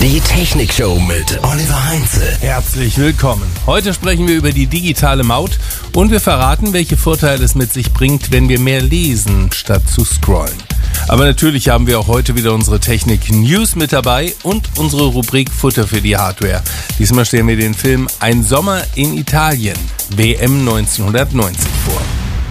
Die Technikshow mit Oliver Heinze. Herzlich willkommen. Heute sprechen wir über die digitale Maut und wir verraten, welche Vorteile es mit sich bringt, wenn wir mehr lesen, statt zu scrollen. Aber natürlich haben wir auch heute wieder unsere Technik-News mit dabei und unsere Rubrik Futter für die Hardware. Diesmal stellen wir den Film Ein Sommer in Italien, WM 1990 vor.